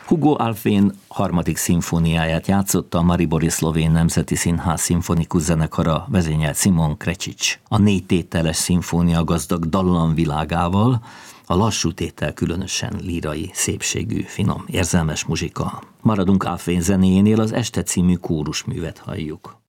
Hugo Alfvén harmadik szimfóniáját játszotta a Maribori Szlovén Nemzeti Színház szimfonikus zenekara, vezényelt Simon Krečič. A 4 tételes szimfónia gazdag dallamvilágával, a lassú tétel különösen lírai szépségű, finom, érzelmes muzsika. Maradunk Alfvén zenéjénél, az Este című kórusművet halljuk.